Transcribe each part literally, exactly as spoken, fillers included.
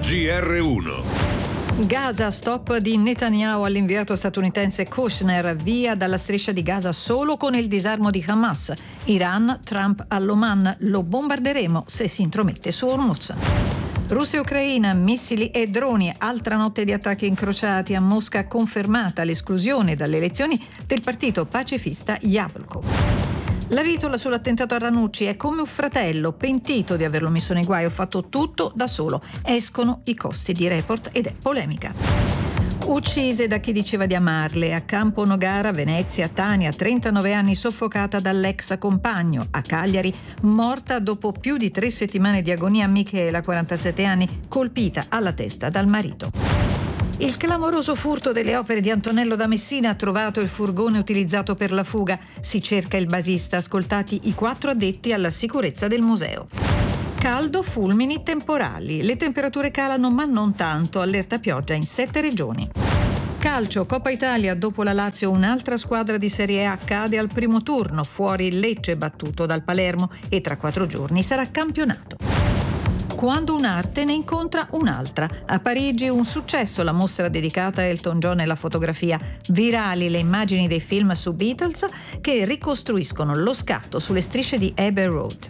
G R uno. Gaza, stop di Netanyahu all'inviato statunitense Kushner, via dalla striscia di Gaza solo con il disarmo di Hamas. Iran, Trump all'Oman, lo bombarderemo se si intromette su Hormuz. Russia e Ucraina, missili e droni, altra notte di attacchi incrociati. A Mosca confermata l'esclusione dalle elezioni del partito pacifista Yabloko. La vitola sull'attentato a Ranucci: è come un fratello, pentito di averlo messo nei guai, ho fatto tutto da solo. Escono i costi di Report ed è polemica. Uccise da chi diceva di amarle. A Campo Nogara, Venezia, Tania, trentanove anni, soffocata dall'ex compagno. A Cagliari, morta dopo più di tre settimane di agonia, Michela, quarantasette anni, colpita alla testa dal marito. Il clamoroso furto delle opere di Antonello da Messina, ha trovato il furgone utilizzato per la fuga. Si cerca il basista, ascoltati i quattro addetti alla sicurezza del museo. Caldo, fulmini, temporali. Le temperature calano ma non tanto, allerta pioggia in sette regioni. Calcio, Coppa Italia, dopo la Lazio un'altra squadra di Serie A cade al primo turno, fuori il Lecce battuto dal Palermo e tra quattro giorni sarà campionato. Quando un'arte ne incontra un'altra. A Parigi un successo la mostra dedicata a Elton John e la fotografia. Virali le immagini dei film su Beatles che ricostruiscono lo scatto sulle strisce di Abbey Road.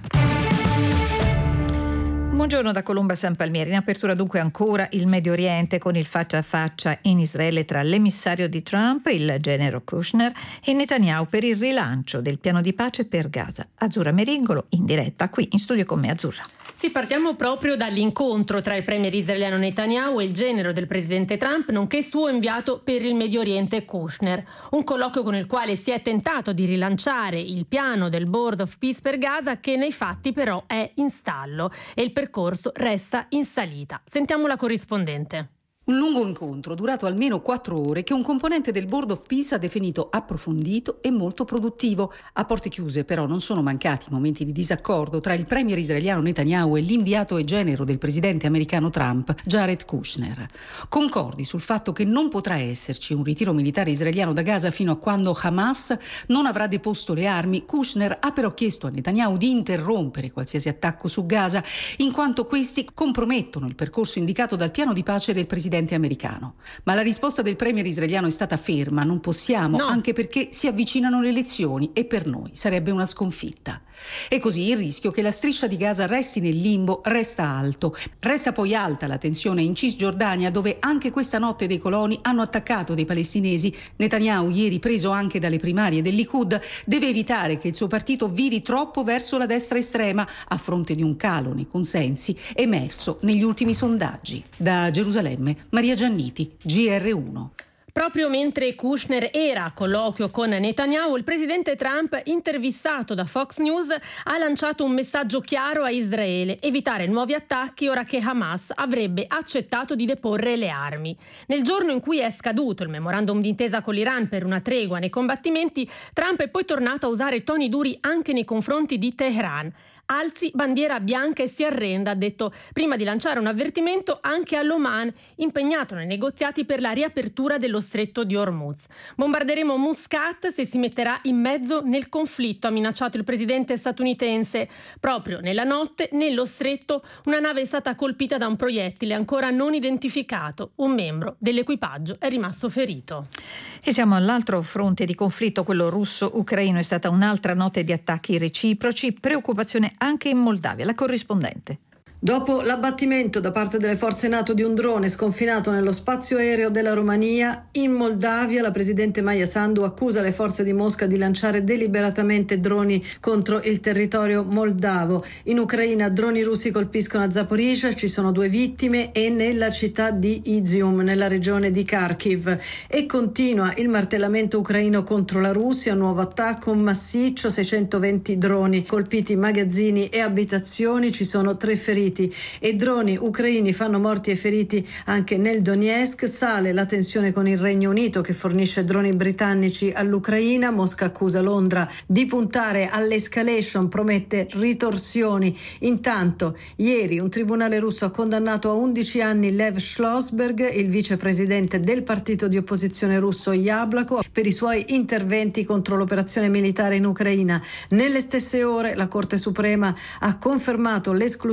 Buongiorno da Colomba San Palmieri. In apertura dunque ancora il Medio Oriente, con il faccia a faccia in Israele tra l'emissario di Trump, il generale Kushner, e Netanyahu per il rilancio del piano di pace per Gaza. Azzurra Meringolo in diretta qui in studio con me. Azzurra. Sì, partiamo proprio dall'incontro tra il premier israeliano Netanyahu e il genero del presidente Trump, nonché suo inviato per il Medio Oriente Kushner. Un colloquio con il quale si è tentato di rilanciare il piano del Board of Peace per Gaza, che nei fatti però è in stallo e il percorso resta in salita. Sentiamo la corrispondente. Un lungo incontro durato almeno quattro ore che un componente del Board of Peace ha definito approfondito e molto produttivo. A porte chiuse però non sono mancati momenti di disaccordo tra il premier israeliano Netanyahu e l'inviato e genero del presidente americano Trump, Jared Kushner. Concordi sul fatto che non potrà esserci un ritiro militare israeliano da Gaza fino a quando Hamas non avrà deposto le armi. Kushner ha però chiesto a Netanyahu di interrompere qualsiasi attacco su Gaza, in quanto questi compromettono il percorso indicato dal piano di pace del presidente americano. Ma la risposta del premier israeliano è stata ferma: non possiamo, no. Anche perché si avvicinano le elezioni e per noi sarebbe una sconfitta. E così il rischio che la striscia di Gaza resti nel limbo resta alto. Resta poi alta la tensione in Cisgiordania, dove anche questa notte dei coloni hanno attaccato dei palestinesi. Netanyahu, ieri preso anche dalle primarie del Likud, deve evitare che il suo partito viri troppo verso la destra estrema, a fronte di un calo nei consensi emerso negli ultimi sondaggi. Da Gerusalemme, Maria Gianniti, G R uno. Proprio mentre Kushner era a colloquio con Netanyahu, il presidente Trump, intervistato da Fox News, ha lanciato un messaggio chiaro a Israele: evitare nuovi attacchi ora che Hamas avrebbe accettato di deporre le armi. Nel giorno in cui è scaduto il memorandum d'intesa con l'Iran per una tregua nei combattimenti, Trump è poi tornato a usare toni duri anche nei confronti di Teheran. Alzi bandiera bianca e si arrenda, ha detto, prima di lanciare un avvertimento anche all'Oman, impegnato nei negoziati per la riapertura dello stretto di Hormuz. Bombarderemo Muscat se si metterà in mezzo nel conflitto, ha minacciato il presidente statunitense. Proprio nella notte, nello stretto, una nave è stata colpita da un proiettile ancora non identificato. Un membro dell'equipaggio è rimasto ferito. E siamo all'altro fronte di conflitto, quello russo-ucraino. È stata un'altra notte di attacchi reciproci, preoccupazione anche in Moldavia. La corrispondente. Dopo l'abbattimento da parte delle forze NATO di un drone sconfinato nello spazio aereo della Romania, in Moldavia la presidente Maia Sandu accusa le forze di Mosca di lanciare deliberatamente droni contro il territorio moldavo. In Ucraina droni russi colpiscono a Zaporizhzhia, ci sono due vittime, e nella città di Izium, nella regione di Kharkiv. E continua il martellamento ucraino contro la Russia, un nuovo attacco massiccio, seicentoventi droni colpiti magazzini e abitazioni, ci sono tre feriti. E droni ucraini fanno morti e feriti anche nel Donetsk. Sale la tensione con il Regno Unito che fornisce droni britannici all'Ucraina. Mosca accusa Londra di puntare all'escalation, promette ritorsioni. Intanto ieri un tribunale russo ha condannato a undici anni Lev Schlossberg, il vicepresidente del partito di opposizione russo Yabloko, per i suoi interventi contro l'operazione militare in Ucraina. Nelle stesse ore la Corte Suprema ha confermato l'esclusione del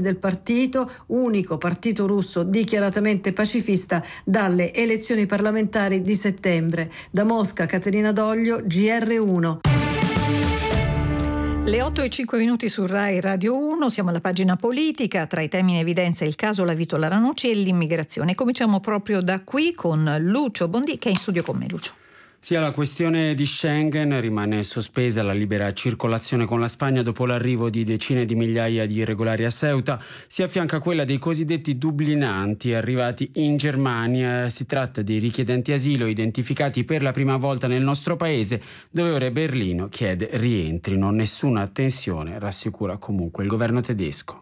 del partito, unico partito russo dichiaratamente pacifista dalle elezioni parlamentari di settembre. Da Mosca, Caterina Doglio, G R uno. Le otto e cinque minuti su Rai Radio uno, siamo alla pagina politica. Tra i temi in evidenza il caso Lavitola Ranucci e l'immigrazione. Cominciamo proprio da qui con Lucio Bondi, che è in studio con me. Lucio. Sia la questione di Schengen, rimane sospesa la libera circolazione con la Spagna dopo l'arrivo di decine di migliaia di irregolari a Ceuta, si affianca quella dei cosiddetti dublinanti arrivati in Germania. Si tratta di richiedenti asilo identificati per la prima volta nel nostro paese, dove ora Berlino chiede rientrino. Nessuna tensione, rassicura comunque il governo tedesco.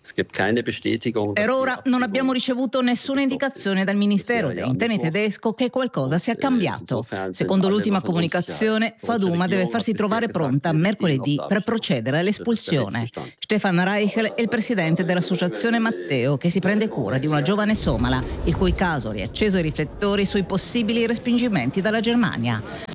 Per ora non abbiamo ricevuto nessuna indicazione dal Ministero degli Interni tedesco che qualcosa sia cambiato. Secondo l'ultima comunicazione, Faduma deve farsi trovare pronta mercoledì per procedere all'espulsione. Stefan Reichel è il presidente dell'associazione Matteo, che si prende cura di una giovane somala, il cui caso ha riacceso i riflettori sui possibili respingimenti dalla Germania.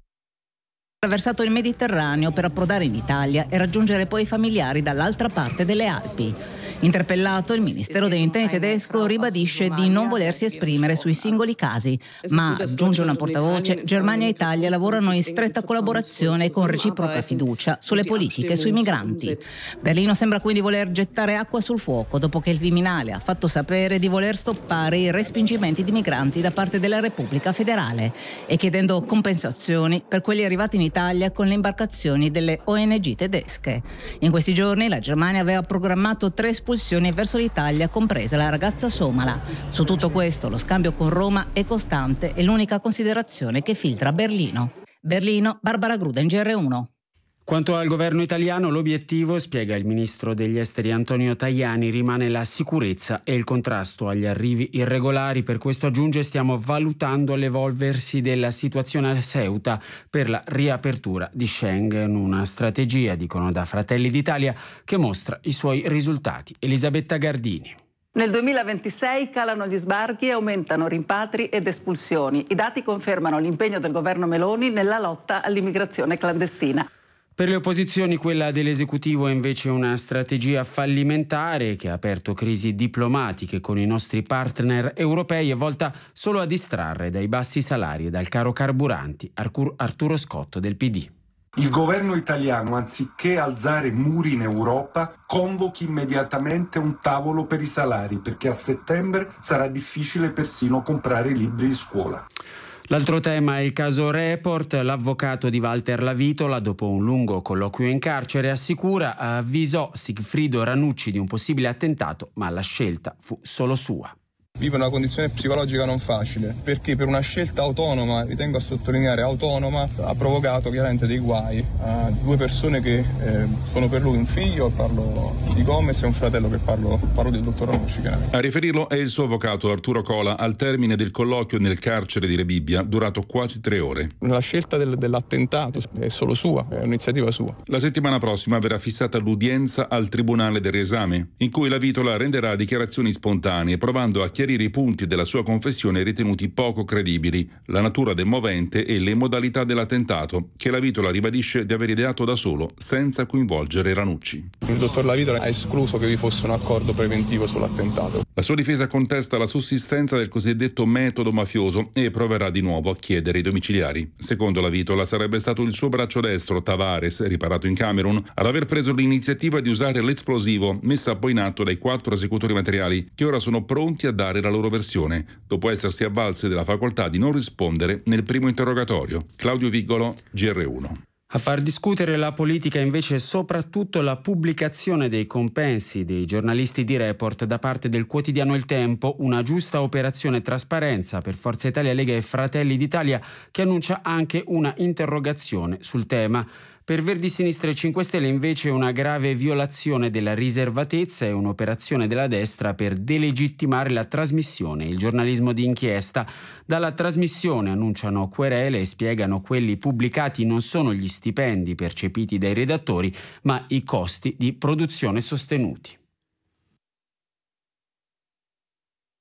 Ha attraversato il Mediterraneo per approdare in Italia e raggiungere poi i familiari dall'altra parte delle Alpi. Interpellato, il Ministero degli Interni tedesco ribadisce di non volersi esprimere sui singoli casi, ma, aggiunge una portavoce, Germania e Italia lavorano in stretta collaborazione e con reciproca fiducia sulle politiche sui migranti. Berlino sembra quindi voler gettare acqua sul fuoco dopo che il Viminale ha fatto sapere di voler stoppare i respingimenti di migranti da parte della Repubblica Federale e chiedendo compensazioni per quelli arrivati in Italia con le imbarcazioni delle O N G tedesche. In questi giorni la Germania aveva programmato tre espulsioni verso l'Italia, compresa la ragazza somala. Su tutto questo lo scambio con Roma è costante e l'unica considerazione che filtra Berlino. Berlino, Barbara Gruden, G R uno. Quanto al governo italiano, l'obiettivo, spiega il ministro degli esteri Antonio Tajani, rimane la sicurezza e il contrasto agli arrivi irregolari. Per questo, aggiunge, stiamo valutando l'evolversi della situazione a Ceuta per la riapertura di Schengen, una strategia, dicono da Fratelli d'Italia, che mostra i suoi risultati. Elisabetta Gardini. Nel duemilaventisei calano gli sbarchi e aumentano rimpatri ed espulsioni. I dati confermano l'impegno del governo Meloni nella lotta all'immigrazione clandestina. Per le opposizioni quella dell'esecutivo è invece una strategia fallimentare che ha aperto crisi diplomatiche con i nostri partner europei e volta solo a distrarre dai bassi salari e dal caro carburanti. Arturo Scotto del P D. Il governo italiano, anziché alzare muri in Europa, convochi immediatamente un tavolo per i salari, perché a settembre sarà difficile persino comprare i libri di scuola. L'altro tema è il caso Report. L'avvocato di Walter Lavitola, dopo un lungo colloquio in carcere, assicura, avvisò Sigfrido Ranucci di un possibile attentato, ma la scelta fu solo sua. Vive una condizione psicologica non facile, perché per una scelta autonoma, ritengo a sottolineare autonoma, ha provocato chiaramente dei guai a due persone che eh, sono per lui un figlio, parlo di Gomez, e un fratello che parlo, parlo del dottor Ranucci. A riferirlo è il suo avvocato Arturo Cola al termine del colloquio nel carcere di Rebibbia, durato quasi tre ore. La scelta del, dell'attentato è solo sua, è un'iniziativa sua. La settimana prossima verrà fissata l'udienza al Tribunale del Riesame, in cui Lavitola renderà dichiarazioni spontanee, provando a chiarire i punti della sua confessione ritenuti poco credibili, la natura del movente e le modalità dell'attentato, che Lavitola ribadisce di aver ideato da solo, senza coinvolgere Ranucci. Il dottor Lavitola ha escluso che vi fosse un accordo preventivo sull'attentato. La sua difesa contesta la sussistenza del cosiddetto metodo mafioso e proverà di nuovo a chiedere i domiciliari. Secondo Lavitola sarebbe stato il suo braccio destro, Tavares, riparato in Camerun, ad aver preso l'iniziativa di usare l'esplosivo messa poi in atto dai quattro esecutori materiali, che ora sono pronti a dare la loro versione, dopo essersi avvalsi della facoltà di non rispondere nel primo interrogatorio. Claudio Vigolo, G R uno. A far discutere la politica invece soprattutto la pubblicazione dei compensi dei giornalisti di Report da parte del quotidiano Il Tempo, una giusta operazione trasparenza per Forza Italia, Lega e Fratelli d'Italia, che annuncia anche una interrogazione sul tema. Per Verdi, Sinistra e cinque Stelle invece una grave violazione della riservatezza e un'operazione della destra per delegittimare la trasmissione e il giornalismo di inchiesta. Dalla trasmissione annunciano querele e spiegano quelli pubblicati non sono gli stipendi percepiti dai redattori, ma i costi di produzione sostenuti.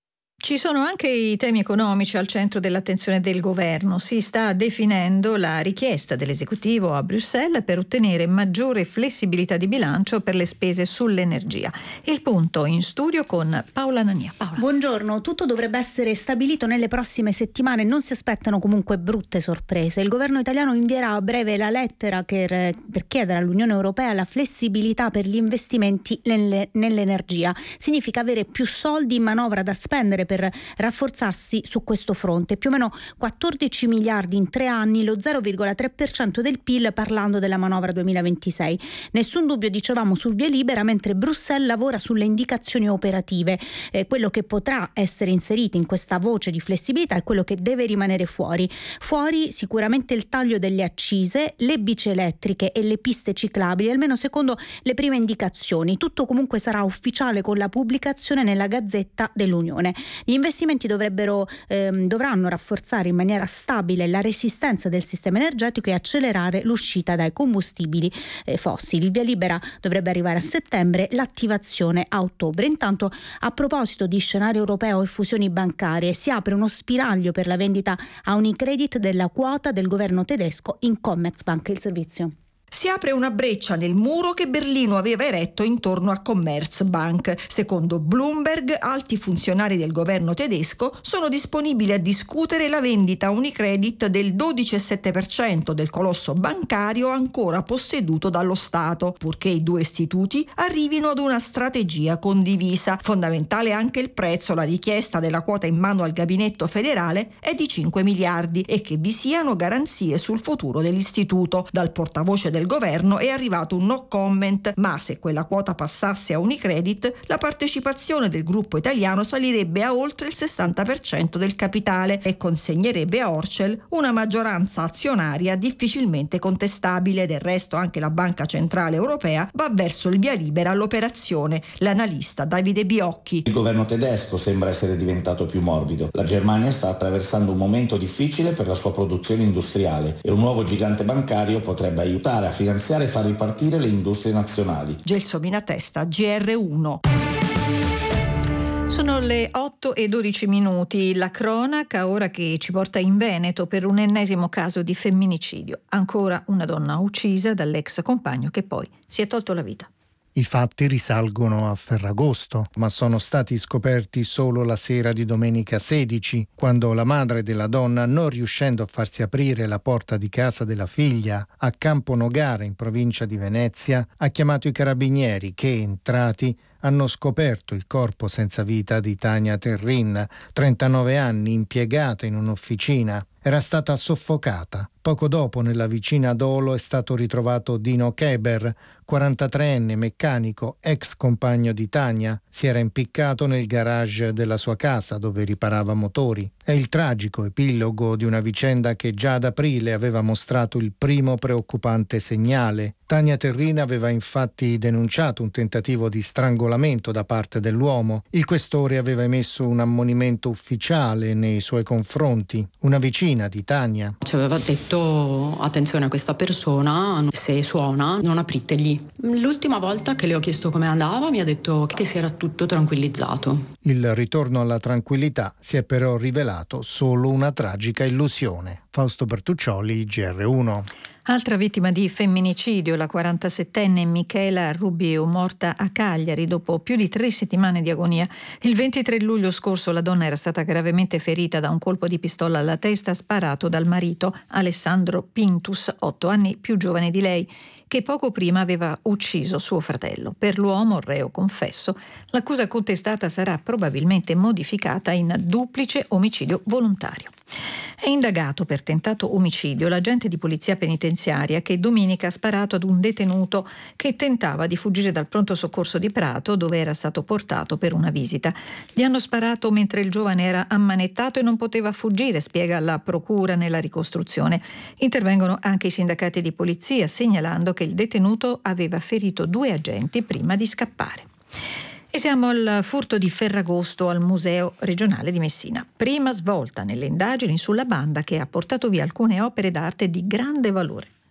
Ci sono anche i temi economici al centro dell'attenzione del governo. Si sta definendo la richiesta dell'esecutivo a Bruxelles per ottenere maggiore flessibilità di bilancio per le spese sull'energia. Il punto in studio con Paola Nania. Paola. Buongiorno, tutto dovrebbe essere stabilito nelle prossime settimane, non si aspettano comunque brutte sorprese. Il governo italiano invierà a breve la lettera per, per chiedere all'Unione Europea la flessibilità per gli investimenti nelle, nell'energia. Significa avere più soldi in manovra da spendere per per rafforzarsi su questo fronte, più o meno quattordici miliardi in tre anni, lo zero virgola tre per cento del P I L, parlando della manovra duemilaventisei. Nessun dubbio, dicevamo, sul via libera, mentre Bruxelles lavora sulle indicazioni operative. Eh, quello che potrà essere inserito in questa voce di flessibilità è quello che deve rimanere fuori. Fuori sicuramente il taglio delle accise, le bici elettriche e le piste ciclabili, almeno secondo le prime indicazioni. Tutto comunque sarà ufficiale con la pubblicazione nella Gazzetta dell'Unione. Gli investimenti dovrebbero, ehm, dovranno rafforzare in maniera stabile la resistenza del sistema energetico e accelerare l'uscita dai combustibili eh, fossili. Il via libera dovrebbe arrivare a settembre, l'attivazione a ottobre. Intanto, a proposito di scenario europeo e fusioni bancarie, si apre uno spiraglio per la vendita a Unicredit della quota del governo tedesco in Commerzbank. Il servizio. Si apre una breccia nel muro che Berlino aveva eretto intorno a Commerzbank. Secondo Bloomberg, alti funzionari del governo tedesco sono disponibili a discutere la vendita a Unicredit del dodici virgola sette per cento del colosso bancario ancora posseduto dallo Stato, purché i due istituti arrivino ad una strategia condivisa. Fondamentale anche il prezzo. La richiesta della quota in mano al gabinetto federale è di cinque miliardi e che vi siano garanzie sul futuro dell'istituto. Dal portavoce del governo è arrivato un no comment, ma se quella quota passasse a Unicredit, la partecipazione del gruppo italiano salirebbe a oltre il sessanta per cento del capitale e consegnerebbe a Orcel una maggioranza azionaria difficilmente contestabile. Del resto anche la Banca Centrale Europea va verso il via libera all'operazione. L'analista Davide Biocchi. Il governo tedesco sembra essere diventato più morbido. La Germania sta attraversando un momento difficile per la sua produzione industriale e un nuovo gigante bancario potrebbe aiutare a finanziare e far ripartire le industrie nazionali. Gelsomina Testa, G R uno. Sono le otto e dodici minuti. La cronaca ora che ci porta in Veneto per un ennesimo caso di femminicidio. Ancora una donna uccisa dall'ex compagno che poi si è tolto la vita. I fatti risalgono a Ferragosto, ma sono stati scoperti solo la sera di domenica sedici, quando la madre della donna, non riuscendo a farsi aprire la porta di casa della figlia a Campo Nogara, in provincia di Venezia, ha chiamato i carabinieri che, entrati, hanno scoperto il corpo senza vita di Tania Terrin, trentanove anni, impiegata in un'officina. Era stata soffocata. Poco dopo, nella vicina Dolo, è stato ritrovato Dino Keber, quarantatreenne meccanico, ex compagno di Tania. Si era impiccato nel garage della sua casa dove riparava motori. È il tragico epilogo di una vicenda che già ad aprile aveva mostrato il primo preoccupante segnale. Tania Terrin aveva infatti denunciato un tentativo di strangolamento da parte dell'uomo. Il questore aveva emesso un ammonimento ufficiale nei suoi confronti. Una vicina di Tania ci aveva detto: attenzione a questa persona, se suona non apritegli. L'ultima volta che le ho chiesto come andava mi ha detto che si era tutto tranquillizzato. Il ritorno alla tranquillità si è però rivelato solo una tragica illusione. Fausto Bertuccioli, G R uno. Altra vittima di femminicidio, la quarantasettenne Michela Rubieu, morta a Cagliari dopo più di tre settimane di agonia. Il ventitré luglio scorso la donna era stata gravemente ferita da un colpo di pistola alla testa sparato dal marito Alessandro Pintus, otto anni più giovane di lei, che poco prima aveva ucciso suo fratello. Per l'uomo, reo confesso, l'accusa contestata sarà probabilmente modificata in duplice omicidio volontario. È indagato per tentato omicidio l'agente di polizia penitenziaria che domenica ha sparato ad un detenuto che tentava di fuggire dal pronto soccorso di Prato, dove era stato portato per una visita. Gli hanno sparato mentre il giovane era ammanettato e non poteva fuggire, spiega la procura nella ricostruzione. Intervengono anche i sindacati di polizia, segnalando che il detenuto aveva ferito due agenti prima di scappare. E siamo al furto di Ferragosto al Museo regionale di Messina. Prima svolta nelle indagini sulla banda che ha portato via alcune opere d'arte di grande valore.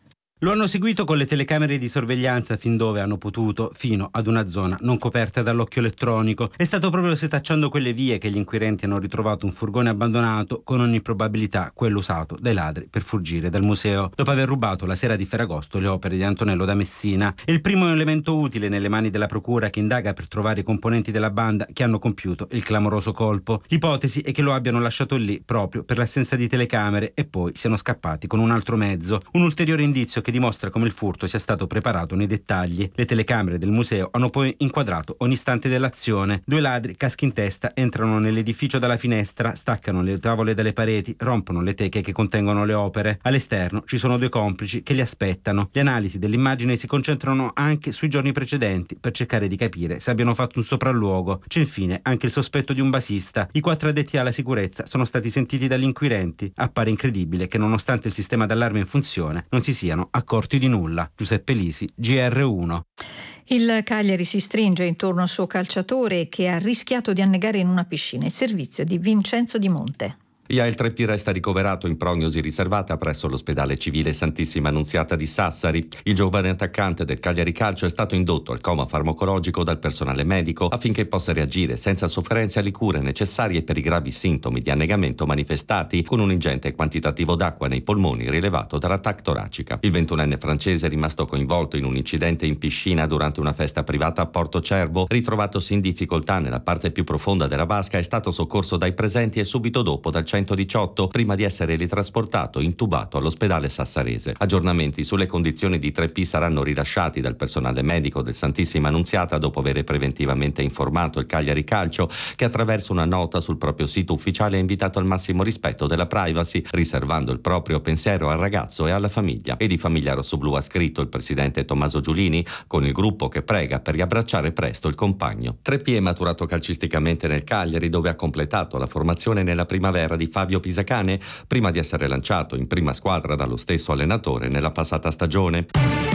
Lo hanno seguito con le telecamere di sorveglianza fin dove hanno potuto, fino ad una zona non coperta dall'occhio elettronico. È stato proprio setacciando quelle vie che gli inquirenti hanno ritrovato un furgone abbandonato, con ogni probabilità quello usato dai ladri per fuggire dal museo, dopo aver rubato la sera di Ferragosto le opere di Antonello da Messina. È il primo elemento utile nelle mani della procura, che indaga per trovare i componenti della banda che hanno compiuto il clamoroso colpo. L'ipotesi è che lo abbiano lasciato lì proprio per l'assenza di telecamere e poi siano scappati con un altro mezzo. Un ulteriore indizio che dimostra come il furto sia stato preparato nei dettagli. Le telecamere del museo hanno poi inquadrato ogni istante dell'azione. Due ladri, caschi in testa, entrano nell'edificio dalla finestra, staccano le tavole dalle pareti, rompono le teche che contengono le opere. All'esterno ci sono due complici che li aspettano. Le analisi dell'immagine si concentrano anche sui giorni precedenti per cercare di capire se abbiano fatto un sopralluogo. C'è infine anche il sospetto di un basista. I quattro addetti alla sicurezza sono stati sentiti dagli inquirenti. Appare incredibile che, nonostante il sistema d'allarme in funzione, non si siano accorti di nulla. Giuseppe Lisi, G R uno. Il Cagliari si stringe intorno al suo calciatore che ha rischiato di annegare in una piscina. Il servizio di Vincenzo Di Monte. Yael Treppi resta ricoverato in prognosi riservata presso l'ospedale civile Santissima Annunziata di Sassari. Il giovane attaccante del Cagliari Calcio è stato indotto al coma farmacologico dal personale medico affinché possa reagire senza sofferenze alle cure necessarie per i gravi sintomi di annegamento manifestati, con un ingente quantitativo d'acqua nei polmoni rilevato dall'attacco toracica. Il ventunenne francese è rimasto coinvolto in un incidente in piscina durante una festa privata a Porto Cervo. Ritrovatosi in difficoltà nella parte più profonda della vasca, è stato soccorso dai presenti e subito dopo dal centodiciotto, prima di essere ritrasportato intubato all'ospedale sassarese. Aggiornamenti sulle condizioni di Treppi saranno rilasciati dal personale medico del Santissima Annunziata dopo aver preventivamente informato il Cagliari Calcio, che attraverso una nota sul proprio sito ufficiale ha invitato al massimo rispetto della privacy, riservando il proprio pensiero al ragazzo e alla famiglia. E di Famiglia Rossoblu ha scritto il presidente Tommaso Giulini, con il gruppo che prega per riabbracciare presto il compagno. Treppi è maturato calcisticamente nel Cagliari, dove ha completato la formazione nella primavera di Fabio Pisacane, prima di essere lanciato in prima squadra dallo stesso allenatore nella passata stagione.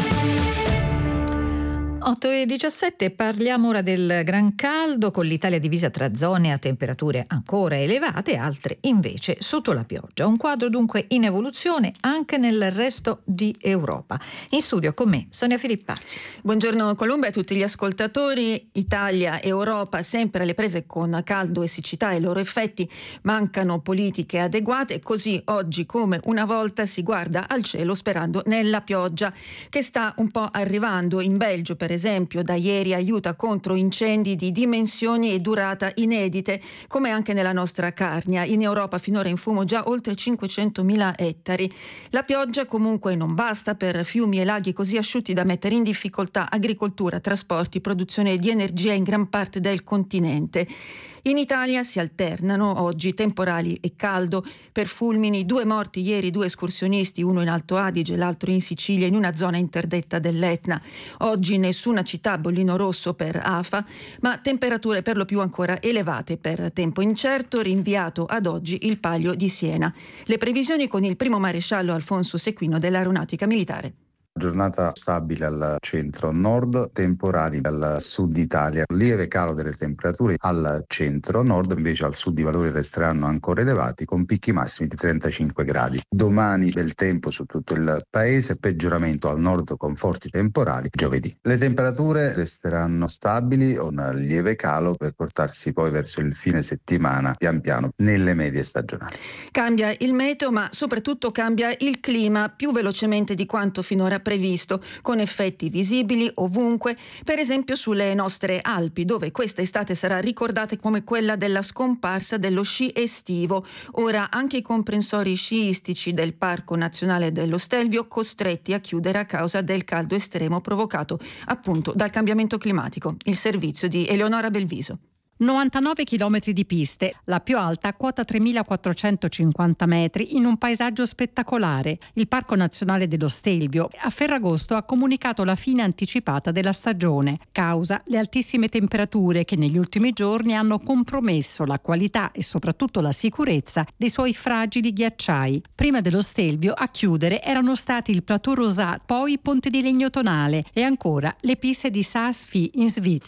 otto e diciassette, parliamo ora del gran caldo, con l'Italia divisa tra zone a temperature ancora elevate e altre invece sotto la pioggia. Un quadro dunque in evoluzione anche nel resto di Europa. In studio con me Sonia Filippazzi. Buongiorno Colomba e a tutti gli ascoltatori. Italia, Europa sempre alle prese con caldo e siccità e i loro effetti. Mancano politiche adeguate, così oggi come una volta si guarda al cielo sperando nella pioggia che sta un po' arrivando. In Belgio, per esempio, da ieri aiuta contro incendi di dimensioni e durata inedite, come anche nella nostra Carnia. In Europa finora in fumo già oltre cinquecentomila ettari. La pioggia comunque non basta per fiumi e laghi così asciutti da mettere in difficoltà agricoltura, trasporti, produzione di energia in gran parte del continente. In Italia si alternano oggi temporali e caldo. Per fulmini, due morti ieri, due escursionisti, uno in Alto Adige e l'altro in Sicilia, in una zona interdetta dell'Etna. Oggi nessuna città bollino rosso per afa, ma temperature per lo più ancora elevate per tempo incerto, rinviato ad oggi il Palio di Siena. Le previsioni con il primo maresciallo Alfonso Sequino dell'Aeronautica Militare. Giornata stabile al centro-nord, temporali al sud Italia, lieve calo delle temperature al centro-nord, invece al sud i valori resteranno ancora elevati con picchi massimi di trentacinque gradi. Domani bel tempo su tutto il paese, peggioramento al nord con forti temporali giovedì. Le temperature resteranno stabili o un lieve calo per portarsi poi verso il fine settimana pian piano nelle medie stagionali. Cambia il meteo, ma soprattutto cambia il clima più velocemente di quanto finora previsto, con effetti visibili ovunque, per esempio sulle nostre Alpi, dove questa estate sarà ricordata come quella della scomparsa dello sci estivo. Ora anche i comprensori sciistici del Parco Nazionale dello Stelvio costretti a chiudere a causa del caldo estremo provocato appunto dal cambiamento climatico. Il servizio di Eleonora Belviso. novantanove chilometri di piste, la più alta a quota tremilaquattrocentocinquanta metri in un paesaggio spettacolare. Il Parco Nazionale dello Stelvio a Ferragosto ha comunicato la fine anticipata della stagione, causa le altissime temperature che negli ultimi giorni hanno compromesso la qualità e soprattutto la sicurezza dei suoi fragili ghiacciai. Prima dello Stelvio a chiudere erano stati il Plateau Rosat, poi Ponte di Legno Tonale e ancora le piste di Saas-Fee in Svizzera.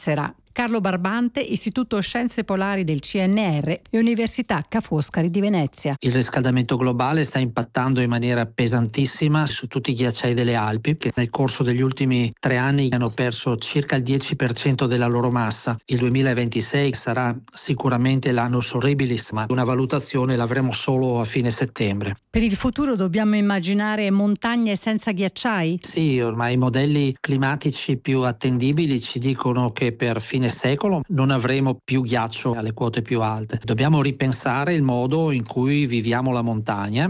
Carlo Barbante, Istituto Scienze Polari del C N R e Università Ca' Foscari di Venezia. Il riscaldamento globale sta impattando in maniera pesantissima su tutti i ghiacciai delle Alpi, che nel corso degli ultimi tre anni hanno perso circa il dieci per cento della loro massa. Il duemilaventisei sarà sicuramente l'annus horribilis, ma una valutazione l'avremo solo a fine settembre. Per il futuro dobbiamo immaginare montagne senza ghiacciai? Sì, ormai i modelli climatici più attendibili ci dicono che per fine secolo non avremo più ghiaccio alle quote più alte. Dobbiamo ripensare il modo in cui viviamo la montagna.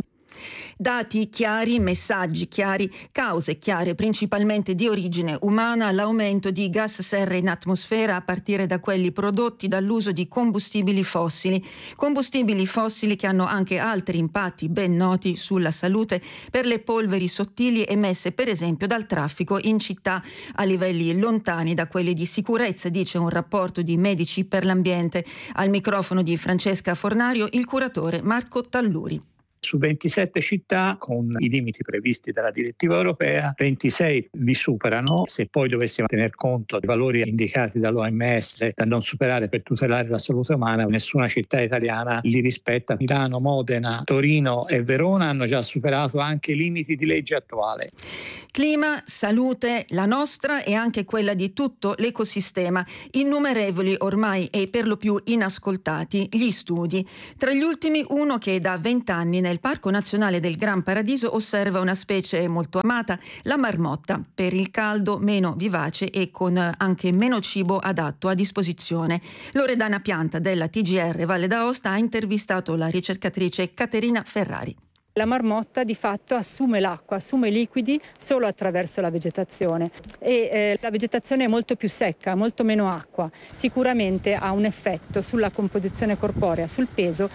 Dati chiari, messaggi chiari, cause chiare principalmente di origine umana, l'aumento di gas serra in atmosfera a partire da quelli prodotti dall'uso di combustibili fossili. Combustibili fossili che hanno anche altri impatti ben noti sulla salute per le polveri sottili emesse per esempio dal traffico in città a livelli lontani da quelli di sicurezza, dice un rapporto di Medici per l'Ambiente. Al microfono di Francesca Fornario il curatore Marco Talluri. Su ventisette città, con i limiti previsti dalla direttiva europea, ventisei li superano. Se poi dovessimo tener conto dei valori indicati dall'O M S da non superare per tutelare la salute umana, nessuna città italiana li rispetta. Milano, Modena, Torino e Verona hanno già superato anche i limiti di legge attuale. Clima, salute, la nostra e anche quella di tutto l'ecosistema. Innumerevoli ormai e per lo più inascoltati gli studi. Tra gli ultimi uno che da vent'anni nel Parco Nazionale del Gran Paradiso osserva una specie molto amata, la marmotta, per il caldo meno vivace e con anche meno cibo adatto a disposizione. Loredana Pianta della T G R Valle d'Aosta ha intervistato la ricercatrice Caterina Ferrari. La marmotta di fatto assume l'acqua, assume i liquidi solo attraverso la vegetazione e eh, la vegetazione è molto più secca, molto meno acqua. Sicuramente ha un effetto sulla composizione corporea, sul peso